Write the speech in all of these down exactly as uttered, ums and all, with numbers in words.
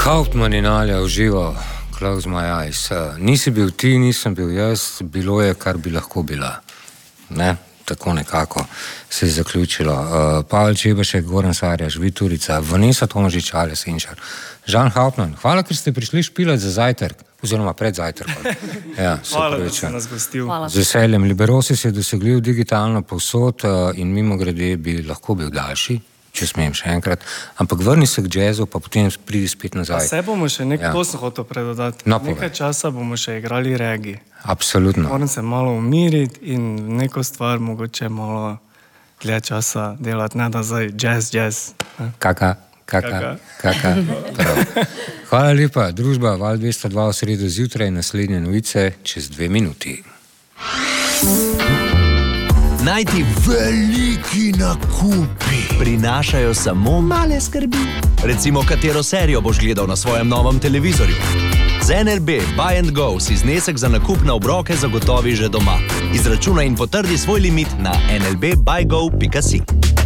Hauptmann in Alja uživo, close my eyes. Nisi bil ti, nisem bil jaz, bilo je, kar bi lahko bila. Ne? Tako nekako se je zaključilo. Uh, Pavel Čebašek, Goran Sarjaš, Viturica, Vanessa Tomažič, Alja Sinčar, Žan Hauptmann. Hvala, ker ste prišli špilat za zajtrk, oziroma pred zajtrkom. Ja, hvala, da ste nas gostil. Z veseljem. Liberosis je dosegljiv digitalno povsod uh, in mimo grede bi lahko bil daljši, če smem še enkrat, ampak vrni se k džezu, pa potem pridi spet nazaj. Vse bomo še nekaj, ja. To sem hotel predodati. No, nekaj časa bomo še igrali regi. Absolutno. Moram se malo umiriti in neko stvar mogoče malo dlje časa delati, ne da zdaj jazz, jazz. Ne? Kaka, kaka, kaka. kaka. Hvala lepa, družba Val dvesto dva v sredo zjutraj, naslednje novice čez dve minuti. Najti veliki nakupi prinašajo samo male skrbi. Recimo, katero serijo boš gledal na svojem novem televizorju. Z N L B Buy and Go si znesek za nakup na obroke zagotovi že doma. Izračunaj in potrdi svoj limit na en el be buy go pika si.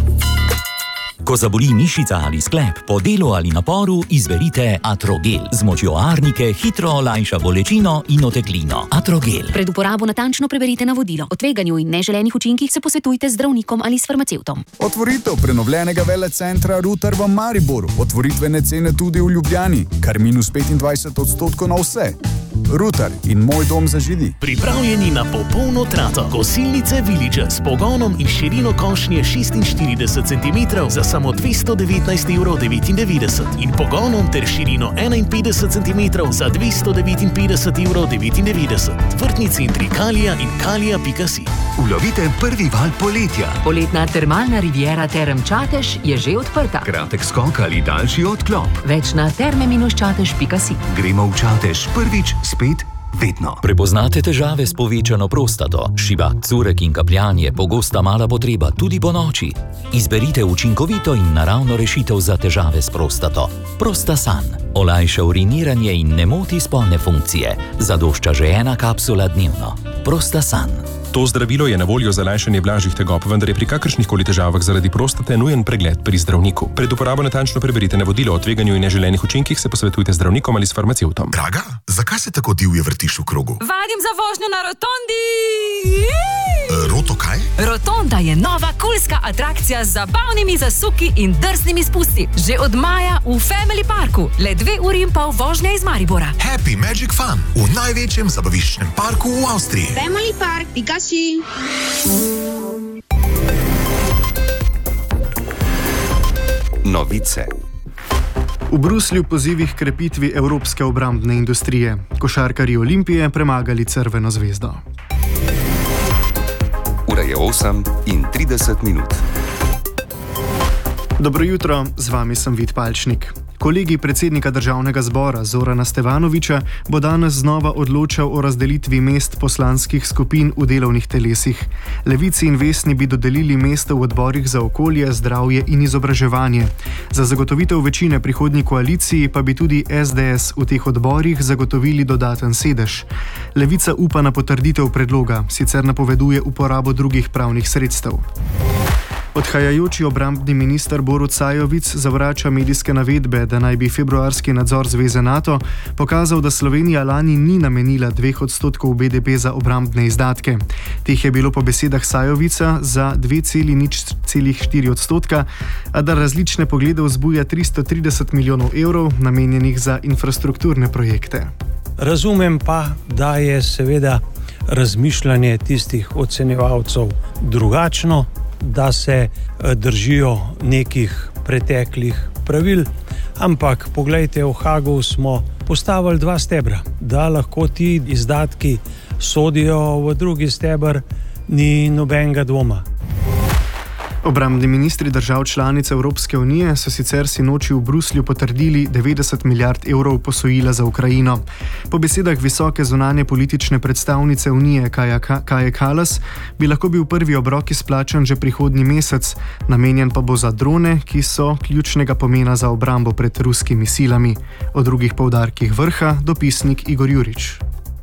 Ko zaboli mišica ali sklep, po delu ali naporu, izberite Atrogel. Z močjo arnike hitro olajša bolečino in oteklino. Atrogel. Pred uporabo natančno preberite navodilo. O tveganju in neželenih učinkih se posvetujte z zdravnikom ali s farmacevtom. Otvoritev prenovljenega velecentra Rutar v Mariboru. Otvoritvene cene tudi v Ljubljani. Kar minus petindvajset odstotkov na vse. Rutar in moj dom za židi. Pripravljeni na popolno trato. Kosilnice Village s pogonom in širino košnje šestinštirideset centimetrov za samo dvesto devetnajst evrov devetindevetdeset in pogonom ter širino enainpetdeset centimetrov za dvesto devetinpetdeset evrov devetindevetdeset. Vrtni centri Kalija in kalija pika si. Ulovite prvi val poletja. Poletna termalna riviera Term Čatež je že odprta. Kratek skok ali daljši odklop. Več na terme čatež pika si. Gremo v Čatež prvič, spet vedno. Prepoznate težave s povečano prostato, šibak, curek in kapljanje, pogosta mala potreba tudi po noči. Izberite učinkovito in naravno rešitev za težave s prostato. Prostasan. Olajša uriniranje in ne moti spolne funkcije. Zadošča že ena kapsula dnevno. Prostasan. To zdravilo je na voljo za lajšanje blažjih tegob, vendar je pri kakršnihkoli težavah zaradi prostate nujen pregled pri zdravniku. Pred uporabo natančno preberite navodilo o tveganju in neželenih učinkih, se posvetujte z zdravnikom ali s farmacevtom. Draga, zakaj se tako divje vrtiš v krogu? Vadim za vožnjo na rotondi! E, roto kaj? Rotonda je nova kulska atrakcija z zabavnimi zasuki in drznimi spusti. Že od maja v Family Parku, le dve uri in pol vožnje iz Maribora. Happy Magic Fun v največjem zabaviščnem parku v Avstriji. Family Park, pika si. Novice. V Bruslju pozivih k krepitvi evropske obrambne industrije. Košarkarji Olimpije premagali Crveno zvezdo. Ura je osem in trideset minut. Dobro jutro, z vami sem Vid Palčnik. Kolegij predsednika državnega zbora Zorana Stevanovića bo danes znova odločal o razdelitvi mest poslanskih skupin v delovnih telesih. Levici in Vesni bi dodelili mesto v odborih za okolje, zdravje in izobraževanje. Za zagotovitev večine prihodnji koaliciji pa bi tudi es de es v teh odborih zagotovili dodaten sedež. Levica upa na potrditev predloga, sicer napoveduje uporabo drugih pravnih sredstev. Odhajajoči obrambni minister Borut Sajovic zavrača medijske navedbe, da naj bi februarski nadzor Zveze Nato pokazal, da Slovenija lani ni namenila dveh odstotkov be de pe za obrambne izdatke. Teh je bilo po besedah Sajovica za dve celi nič celih štiri odstotka, a da različne poglede vzbuja tristo trideset milijonov evrov namenjenih za infrastrukturne projekte. Razumem pa, da je seveda razmišljanje tistih ocenjevalcev drugačno, da se držijo nekih preteklih pravil, ampak poglejte, v Hagu smo postavili dva stebra, da lahko ti izdatki sodijo v drugi steber, ni nobenega dvoma. Obrambni ministri držav članic Evropske unije so sicer sinoči v Bruslju potrdili devetdeset milijard evrov posojila za Ukrajino. Po besedah visoke zunanje politične predstavnice Unije Kaje Kallas bi lahko bil prvi obrok izplačan že prihodnji mesec, namenjen pa bo za drone, ki so ključnega pomena za obrambo pred ruskimi silami. O drugih poudarkih vrha dopisnik Igor Jurič.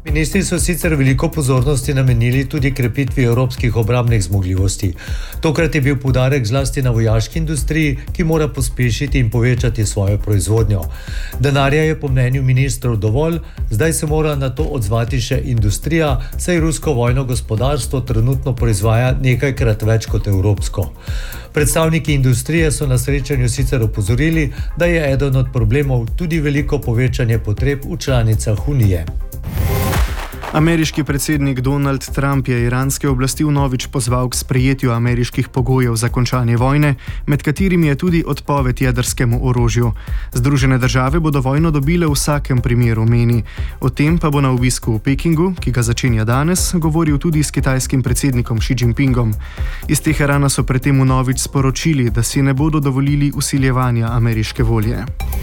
Ministri so sicer veliko pozornosti namenili tudi krepitvi evropskih obrambnih zmogljivosti. Tokrat je bil poudarek zlasti na vojaški industriji, ki mora pospešiti in povečati svojo proizvodnjo. Denarja je po mnenju ministrov dovolj, zdaj se mora na to odzvati še industrija, saj rusko vojno gospodarstvo trenutno proizvaja nekajkrat več kot evropsko. Predstavniki industrije so na srečanju sicer opozorili, da je eden od problemov tudi veliko povečanje potreb v članicah Unije. Ameriški predsednik Donald Trump je iranske oblasti vnovič pozval k sprejetju ameriških pogojev za končanje vojne, med katerimi je tudi odpoved jedrskemu orožju. Združene države bodo vojno dobile v vsakem primeru, meni. O tem pa bo na obisku v Pekingu, ki ga začenja danes, govoril tudi s kitajskim predsednikom Xi Jinpingom. Iz Teherana so predtem vnovič sporočili, da si ne bodo dovolili vsiljevanja ameriške volje.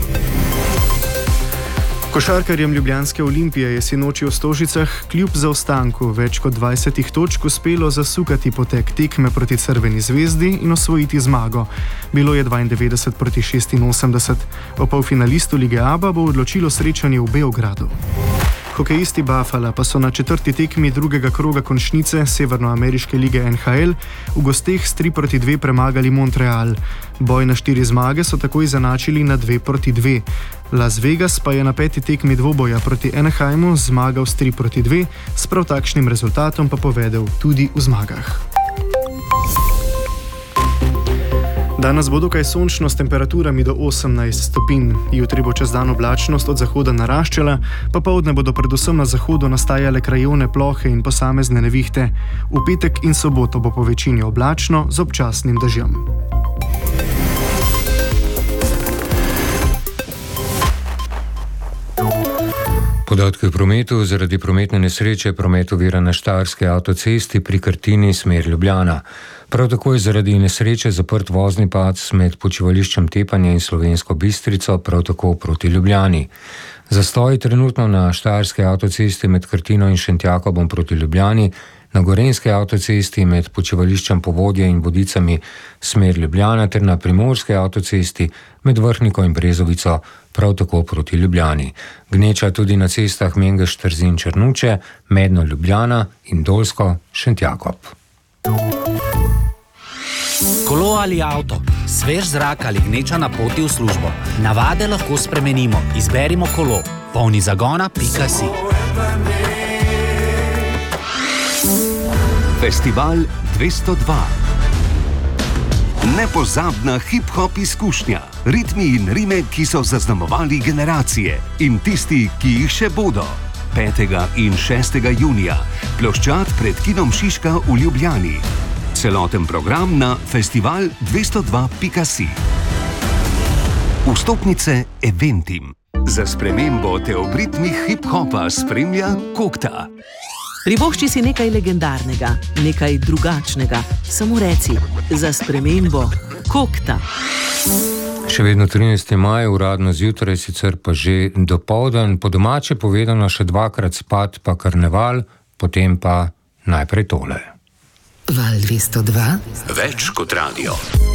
Košarkarjem ljubljanske Olimpije je sinoči v Stožicah kljub zaostanku več kot dvajsetih točk uspelo zasukati potek tekme proti Crveni zvezdi in osvojiti zmago. Bilo je dvaindevetdeset proti šestinosemdeset. O polfinalistu Lige Aba bo odločilo srečanje v Beogradu. Hokejisti Buffala pa so na četrti tekmi drugega kroga končnice severnoameriške lige N H L v gosteh s tri proti dve premagali Montreal. Boj na štiri zmage so takoj zanačili na dve proti dve. Las Vegas pa je na peti tekmi dvoboja proti Anaheimu zmagal s tri proti dve, s prav takšnim rezultatom pa povedel tudi v zmagah. Danes bo dokaj sončno s temperaturami do osemnajst stopinj. Jutri bo čez dan oblačnost od zahoda naraščala, popoldne bodo predvsem na zahodu nastajale krajevne plohe in posamezne nevihte. V petek in soboto bo po večini oblačno z občasnim dežjem. Podatki o prometu. Zaradi prometne nesreče je promet oviran na Štajerski avtocesti pri Krtini smer Ljubljana. Prav tako je zaradi nesreče zaprt vozni pas med počivališčem Tepanje in Slovensko Bistrico, prav tako proti Ljubljani. Zastoj trenutno na Štajerski avtocesti med Krtino in Šentjakobom proti Ljubljani, na Gorenjski avtocesti med počivališčem Povodje in Vodicami smer Ljubljana ter na Primorski avtocesti med Vrhniko in Brezovico prav tako proti Ljubljani. Gneča tudi na cestah Mengeš Trzin Črnuče, Medno Ljubljana in Dolsko Šentjakob. Kolo ali avto, svež zrak ali gneča na poti v službo. Navade lahko spremenimo. Izberimo kolo. Polni zagona pika si. Festival dvesto dva. Nepozabna hip-hop izkušnja. Ritmi in rime, ki so zaznamovali generacije in tisti, ki jih še bodo. petega in šestega junija. Ploščad pred kinom Šiška v Ljubljani. Celoten program na festival dvesto dva pika si. Vstopnice Eventim. Za spremembo te ob ritmih hip-hopa spremlja Kokta. Privošči si nekaj legendarnega, nekaj drugačnega. Samo reci, za spremembo Kokta. Še vedno trinajsti maj, uradno zjutraj, sicer pa že dopoldan, po domače povedano še dvakrat spat pa karneval, potem pa najprej tole. Val dvesto dva. Več kot radio.